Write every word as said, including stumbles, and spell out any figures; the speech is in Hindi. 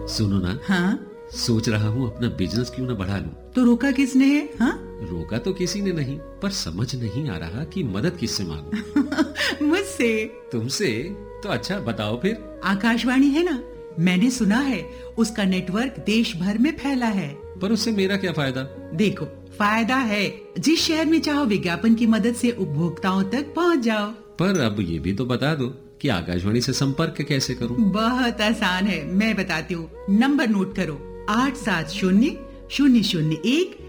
सुनो ना, हाँ? सोच रहा हूँ अपना बिजनेस क्यों ना बढ़ा लूं। तो रोका किसने है? हाँ? रोका तो किसी ने नहीं, पर समझ नहीं आ रहा कि मदद किससे मांगूं। मुझसे। तुमसे? तो अच्छा बताओ फिर। आकाशवाणी है ना, मैंने सुना है उसका नेटवर्क देश भर में फैला है। पर उससे मेरा क्या फायदा? देखो, फायदा है, जिस शहर में चाहो विज्ञापन की मदद से उपभोक्ताओं तक पहुंच जाओ। पर अब ये भी तो बता दो कि आकाशवाणी से संपर्क कैसे करूं? बहुत आसान है, मैं बताती हूँ। नंबर नोट करो, आठ सात शून्य शून्य शून्य एक